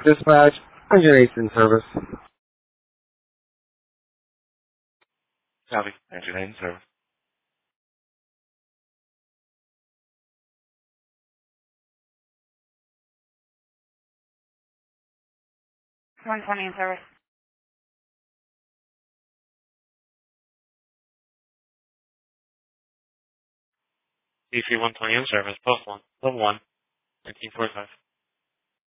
Dispatch, Engine 8 in service. Copy. Engine 8 in service. 120 in service. DC 120 in service. Post 1. Level 1. 1945.